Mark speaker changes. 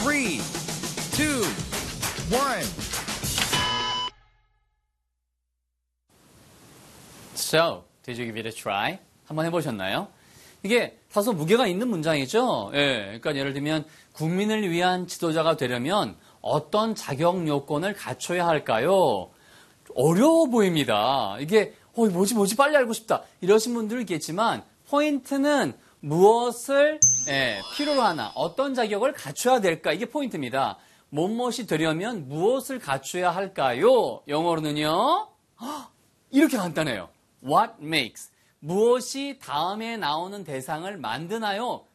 Speaker 1: 3, 2, 1.
Speaker 2: So, did you give it a try? 한번 해보셨나요? 이게 다소 무게가 있는 문장이죠. 예, 그러니까 예를 들면 국민을 위한 지도자가 되려면 어떤 자격 요건을 갖춰야 할까요? 어려워 보입니다. 이게 뭐지 빨리 알고 싶다 이러신 분들 있겠지만 포인트는 무엇을 필요로 하나, 어떤 자격을 갖춰야 될까 이게 포인트입니다. 무엇이 되려면 무엇을 갖춰야 할까요? 영어로는요. 이렇게 간단해요. What makes? 무엇이 다음에 나오는 대상을 만드나요?